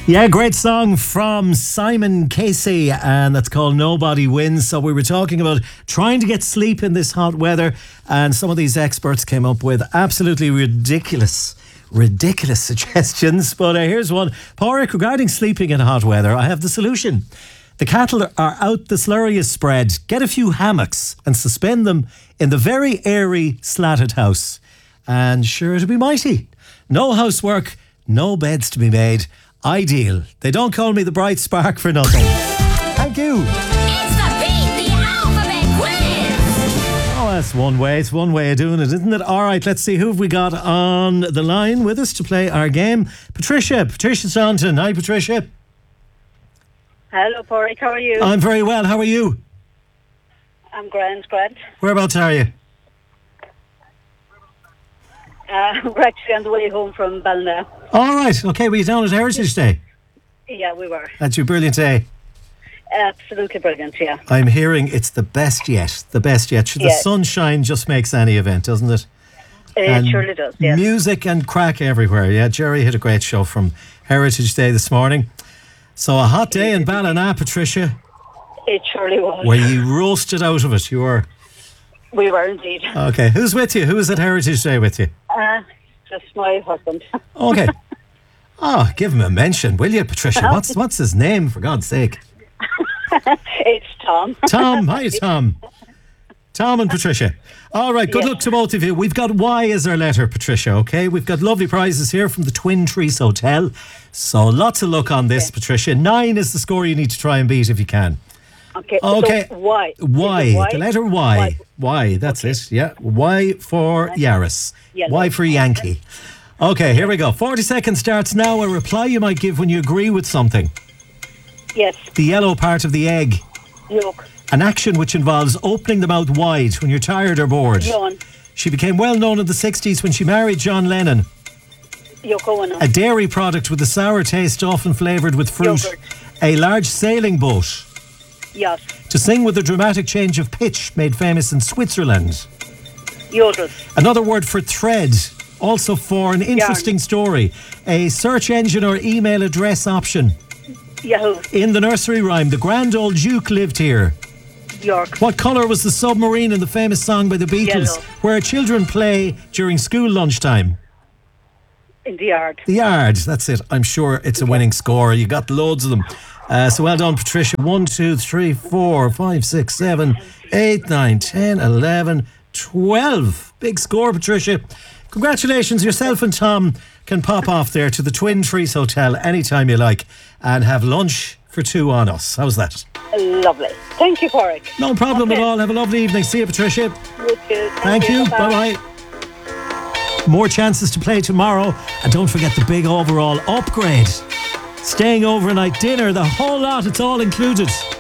Yeah, great song from Simon Casey, and that's called Nobody Wins. So we were talking about trying to get sleep in this hot weather, and some of these experts came up with absolutely ridiculous suggestions. But here's one. Pádraig, regarding sleeping in hot weather, I have the solution. The cattle are out, the slurry is spread. Get a few hammocks and suspend them in the very airy slatted house. And sure, it'll be mighty. No housework, no beds to be made. Ideal. They don't call me the bright spark for nothing. Thank you. It's the Beat the Alphabet Quiz. Oh, that's one way. It's one way of doing it, isn't it? All right, let's see who have we got on the line with us to play our game. Patricia Staunton. Hi, Patricia. Hello, Pádraig. How are you? I'm very well. How are you? I'm grand. Whereabouts are you? We're actually on the way home from Ballina. All right. Okay, were you down at Heritage Day? Yeah, we were. That's your brilliant day. Absolutely brilliant, yeah. I'm hearing it's the best yet. The best yet. The sunshine just makes any event, doesn't it? It surely does, yes. Music and crack everywhere. Yeah, Jerry had a great show from Heritage Day this morning. So a hot day in Ballina, Patricia. It surely was. Where you roasted out of it, you were. We were indeed. Okay, who's with you? Who was at Heritage Day with you? Just my husband. Okay. Oh, give him a mention, will you, Patricia? What's his name, for God's sake? It's Tom. Tom. Hi, Tom. Tom and Patricia. All right, good luck to both of you. We've got Y as our letter, Patricia, okay? We've got lovely prizes here from the Twin Trees Hotel. So lots of luck on this, Patricia. 9 is the score you need to try and beat if you can. Okay. So Y. The letter Y. Y, that's it. Yeah. Y for Yaris. Y for Yankee. Okay, here we go. 40 seconds starts now. A reply you might give when you agree with something. Yes. The yellow part of the egg. Yolk. An action which involves opening the mouth wide when you're tired or bored. Yawn. She became well known in the 60s when she married John Lennon. Yoko Ono. A dairy product with a sour taste, often flavoured with fruit. Yogurt. A large sailing boat. Yacht. To sing with a dramatic change of pitch, made famous in Switzerland. Yodel. Another word for thread, also for an interesting story. A search engine or email address option. Yahoo. In the nursery rhyme, the grand old Duke lived here. York. What colour was the submarine in the famous song by the Beatles, Yellow. where children play during school lunchtime? In the yard. The yard, that's it. I'm sure it's a winning score. You got loads of them. So well done, Patricia. 1, 2, 3, 4, 5, 6, 7, 8, 9, 10, 11, 12. Big score, Patricia. Congratulations. Yourself and Tom can pop off there to the Twin Trees Hotel anytime you like and have lunch for 2 on us. How's that? Lovely. Thank you, Pádraig. No problem at all. Have a lovely evening. See you, Patricia. You too. Thank you. Bye-bye. Bye-bye. More chances to play tomorrow. And don't forget the big overall upgrade. Staying overnight dinner, the whole lot, it's all included.